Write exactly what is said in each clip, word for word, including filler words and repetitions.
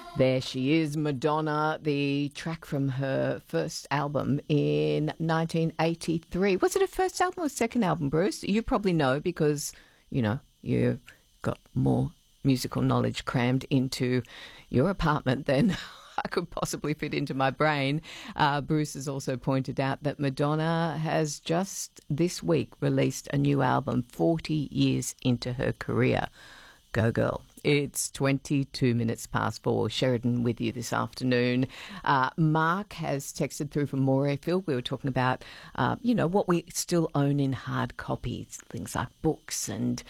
There she is, Madonna, the track from her first album in nineteen eighty-three. Was it her first album or second album, Bruce? You probably know because, you know, you've got more musical knowledge crammed into your apartment than I could possibly fit into my brain. Uh, Bruce has also pointed out that Madonna has just this week released a new album, forty years into her career. Go girl. It's twenty-two minutes past four. Sheridan with you this afternoon. Uh, Mark has texted through from Morayfield. We were talking about, uh, you know, what we still own in hard copies, things like books and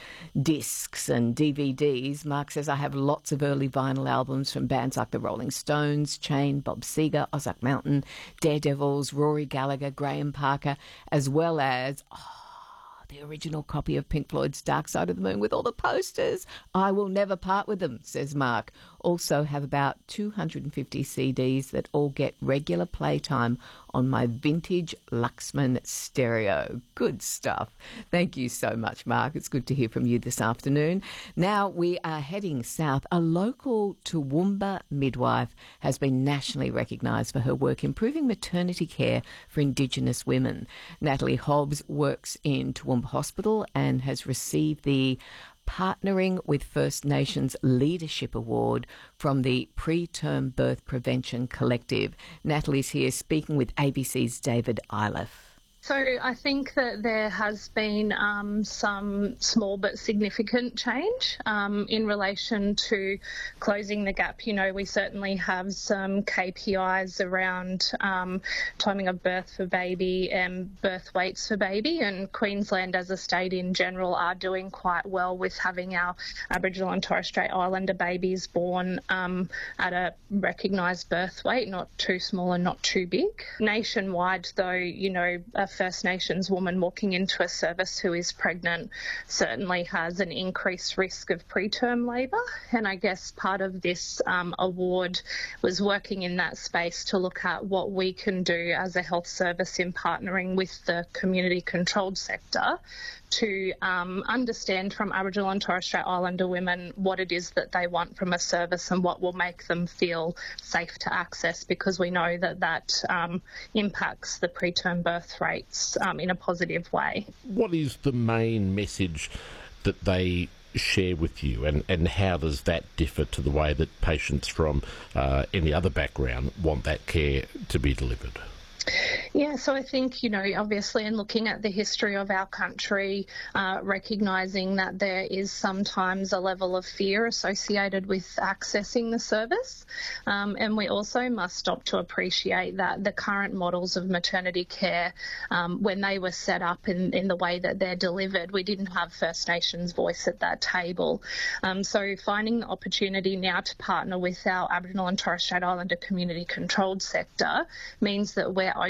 discs and D V Ds. Mark says, I have lots of early vinyl albums from bands like the Rolling Stones, Chain, Bob Seger, Ozark Mountain, Daredevils, Rory Gallagher, Graham Parker, as well as... Oh, the original copy of Pink Floyd's Dark Side of the Moon with all the posters. I will never part with them, says Mark. Also have about two hundred fifty C Ds that all get regular playtime on my vintage Luxman stereo. Good stuff. Thank you so much, Mark. It's good to hear from you this afternoon. Now we are heading south. A local Toowoomba midwife has been nationally recognised for her work improving maternity care for Indigenous women. Natalie Hobbs works in Toowoomba Hospital and has received the Partnering with First Nations Leadership Award from the Preterm Birth Prevention Collective. Natalie's here speaking with A B C's David Iliff. So I think that there has been um, some small but significant change um, in relation to closing the gap. You know, we certainly have some K P Is around um, timing of birth for baby and birth weights for baby, and Queensland as a state in general are doing quite well with having our Aboriginal and Torres Strait Islander babies born um, at a recognised birth weight, not too small and not too big. Nationwide, though, you know, a First Nations woman walking into a service who is pregnant certainly has an increased risk of preterm labour, and I guess part of this um, award was working in that space to look at what we can do as a health service in partnering with the community controlled sector to um, understand from Aboriginal and Torres Strait Islander women what it is that they want from a service and what will make them feel safe to access, because we know that that um, impacts the preterm birth rates um, in a positive way. What is the main message that they share with you, and, and how does that differ to the way that patients from uh, any other background want that care to be delivered? Yeah, so I think, you know, obviously in looking at the history of our country, uh, recognising that there is sometimes a level of fear associated with accessing the service. Um, and we also must stop to appreciate that the current models of maternity care, um, when they were set up in, in the way that they're delivered, we didn't have First Nations voice at that table. Um, so finding the opportunity now to partner with our Aboriginal and Torres Strait Islander community controlled sector means that we're